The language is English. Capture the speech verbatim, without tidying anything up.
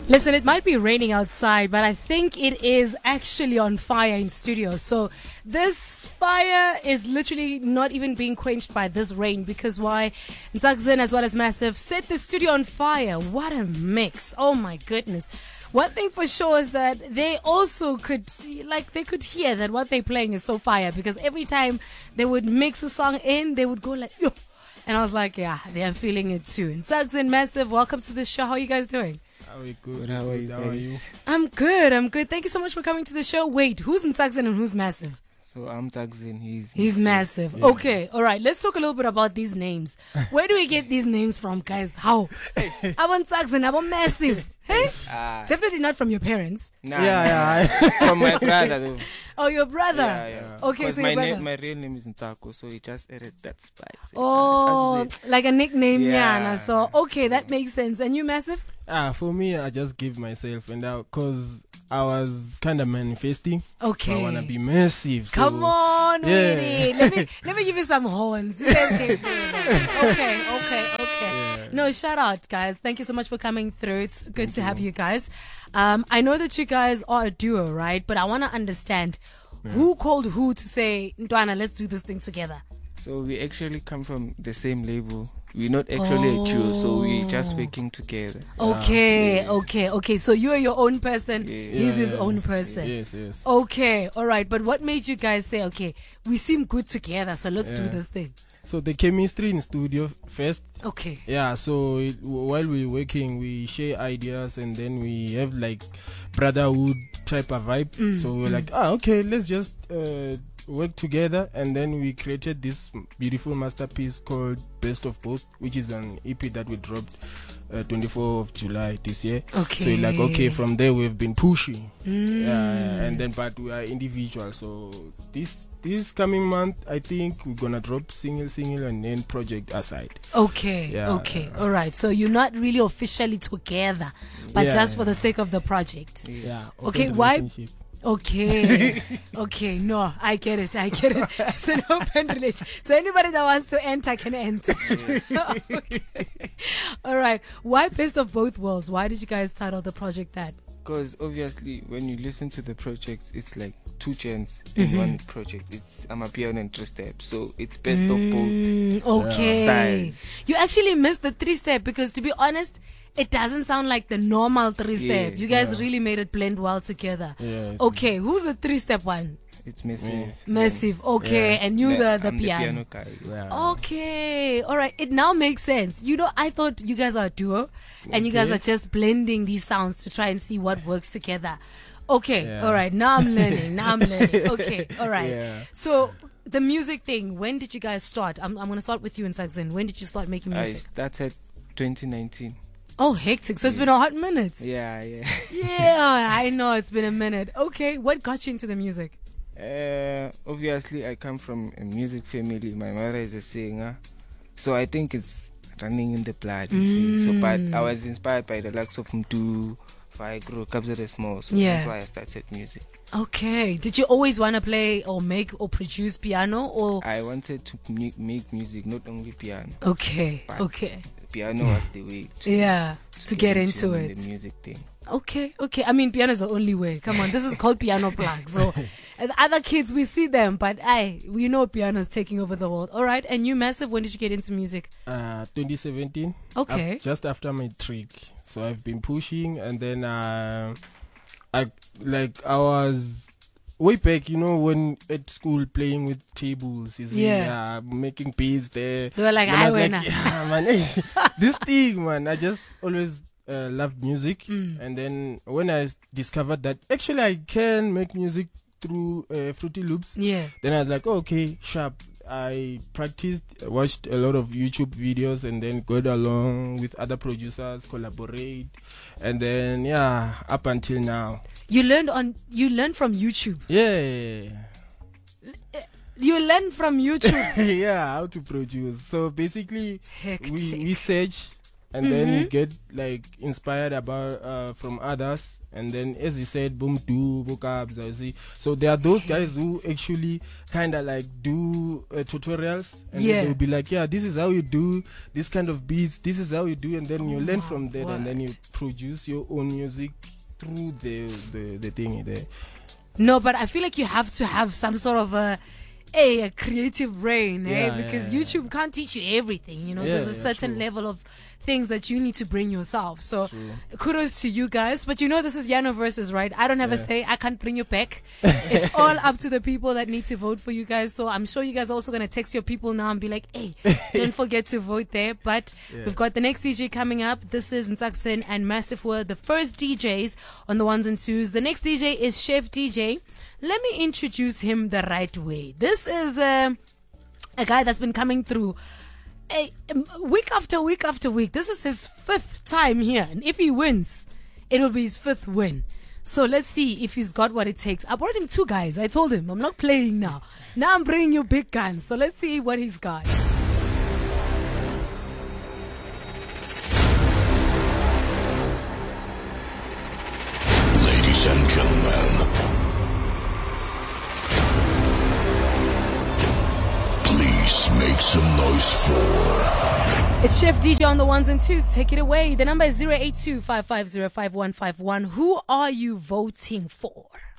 Listen, it might be raining outside, but I think it is actually on fire in studio. So this fire is literally not even being quenched by this rain, because why? Ntsakzin as well as Massive set the studio on fire. What a mix. Oh my goodness. One thing for sure is that they also could, like, they could hear that what they're playing is so fire, because every time they would mix a song in, they would go like, yo. And I was like, yeah, they're feeling it too. Ntsakzin, Massive, welcome to the show. How are you guys doing? How are you good? How are you? How are you? I'm good. I'm good. Thank you so much for coming to the show. Wait, who's Ntsakzin and who's Massive? So I'm Ntsakzin. He's He's massive. massive. Yeah. Okay. All right. Let's talk a little bit about these names. Where do we get these names from, guys? How? I want Ntsakzin. I want Massive. Hey? Uh, Definitely not from your parents. Nah, yeah, yeah. From my brother. Though. Oh, your brother. Yeah, yeah. Okay, so my your brother. Na- my real name is Ntako, so he just added that spice. Oh, like a nickname, yeah. Yana. So okay, that makes sense. And you, Massive? Ah, for me, I just give myself, and because I was kind of manifesting. Okay. So I wanna be massive. So Come on, yeah. Winnie. Let me let me give you some horns. You guys can feel that. Okay, okay, okay. Yeah. No, shout out, guys. Thank you so much for coming through. It's good Thank to you. have you guys. Um, I know that you guys are a duo, right? But I want to understand yeah. who called who to say, Ntwana, let's do this thing together. So we actually come from the same label. We're not actually oh. a duo, so we're just working together. Okay, yes. okay, okay. So you're your own person. Yeah. He's yeah, his yeah. own person. Yes, yes. Okay, all right. But what made you guys say, okay, we seem good together, so let's yeah. do this thing? So the chemistry in studio first. Okay. Yeah, so it, while we're working, we share ideas, and then we have like brotherhood type of vibe. Mm, so we're mm. like, ah, okay, let's just uh, work together. And then we created this beautiful masterpiece called Best of Both, which is an E P that we dropped uh, twenty-fourth of July this year. Okay. So we're like, okay, from there we've been pushing. Mm. Yeah, and then, but we are individual. So this this coming month, I think we're gonna drop single, single, and then project aside. Okay, yeah. okay, all right. So you're not really officially together, but yeah, just yeah. for the sake of the project. Yeah. Okay, why? Okay, okay, no, I get it, I get it. It's an open relationship. So anybody that wants to enter can enter. Okay. All right. Why Best of Both Worlds? Why did you guys title the project that? Because obviously, when you listen to the project, it's like two gens mm-hmm. in one project. It's Amapiano and three step, so it's best mm, of both okay. styles. You actually missed the three step, because to be honest, it doesn't sound like the normal three step. Yes, you guys yeah. really made it blend well together. Yeah, okay, who's the three step one? It's Massive. Massive, okay, yeah. and you yeah, the the I'm piano. the piano guy. Yeah. Okay, all right. It now makes sense. You know, I thought you guys are a duo, and okay. you guys are just blending these sounds to try and see what works together. Okay, yeah. all right. Now I'm learning. Now I'm learning. Okay, all right. Yeah. So the music thing. When did you guys start? I'm I'm gonna start with you, Ntsakzin. When did you start making music? I started twenty nineteen. Oh, hectic. So it's yeah. been a hot minute. Yeah, yeah. Yeah, I know. It's been a minute. Okay, what got you into the music? Uh, obviously, I come from a music family. My mother is a singer, so I think it's running in the blood. You mm. see. So, but I was inspired by the likes of Mtu, Faigro, Kabza the Small. So yeah. that's why I started music. Okay. Did you always want to play or make or produce piano, or? I wanted to mu- make music, not only piano. Okay. Okay. Piano was the way. To, yeah. To, to get into it. The music thing. Okay, okay. I mean, piano is the only way. Come on, this is called Piano Plug. So, and the other kids, we see them, but I, we know piano is taking over the world. All right, and you, Massive, when did you get into music? Uh, twenty seventeen. Okay. Af- just after my trick, so I've been pushing, and then uh, I like I was way back, you know, when at school playing with tables, is yeah, uh, making beats there. They were like, I I was win. like, yeah, man, this thing, man. I just always. Uh, loved music, mm. and then when I s- discovered that actually I can make music through uh, Fruity Loops, yeah, then I was like, oh, okay, sharp. I practiced, watched a lot of YouTube videos, and then got along with other producers, collaborate, and then yeah, up until now. You learned on you learned from YouTube. Yeah. You learned from YouTube. Yeah, how to produce. So basically, Hectic. we we search. and mm-hmm. then you get like inspired about uh, from others. And then, as he said, boom, do, vocabs, I see. So there are those guys who actually kind of like do uh, tutorials, and yeah. they'll be like, yeah, this is how you do this kind of beats, this is how you do, and then oh you learn from that, and then you produce your own music through the the, the thing there. No, but I feel like you have to have some sort of a a, a creative brain, yeah, eh? Because yeah, yeah, YouTube yeah. can't teach you everything. You know, yeah, there's a yeah, certain true. level of things that you need to bring yourself. So True. kudos to you guys. But you know, this is Yano versus, right? I don't have yeah. a say. I can't bring you back. It's all up to the people that need to vote for you guys. So I'm sure you guys are also going to text your people now and be like, hey, don't forget to vote there. But yeah. we've got the next D J coming up. This is Ntsaksen and Massive were the first D Js on the ones and twos. The next D J is Chef D J. Let me introduce him the right way. This is uh, a guy that's been coming through a, a week after week after week. This is his fifth time here, and if he wins, it will be his fifth win. So let's see if he's got what it takes. I brought him two guys. I told him I'm not playing now. Now I'm bringing you big guns. So let's see what he's got. Ladies and gentlemen, please make some noise for... It's Chef D J on the ones and twos. Take it away. The number is zero eight two, five five zero, five one five one. Who are you voting for?